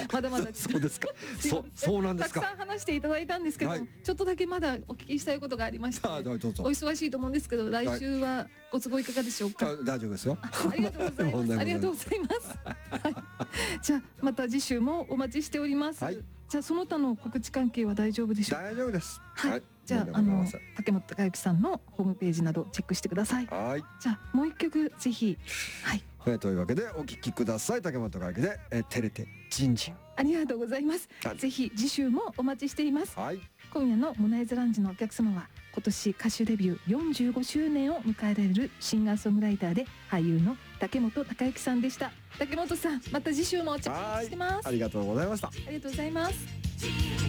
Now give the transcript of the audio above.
まだまだそうですか。そうなんですか。 たくさん話していただいたんですけど、 はいちょっとだけまだお聞きしたいことがありまして、 どうぞ。 お忙しいと思うんですけど、来週はご都合いかがでしょうか。 大丈夫ですよ。 ありがとうございます。ありがとうございます。はい、じゃあまた次週もお待ちしております。 はいじゃあその他の告知関係は大丈夫でしょうか。 大丈夫です。 はい。じゃあ竹本孝之さんのホームページなどチェックしてください。 はい。 じゃあもう一曲ぜひ。はい。 というわけでお聞きください。竹本孝之で照れてジンジン。 ありがとうございます。 はいぜひ次週もお待ちしています。 はい。 今夜のモナイズランジのお客様は今年歌手デビュー45周年を迎えられるシンガーソングライターで俳優の竹本孝之さんでした。竹本さん、また次週もお茶してます。 ありがとうございました。 ありがとうございます。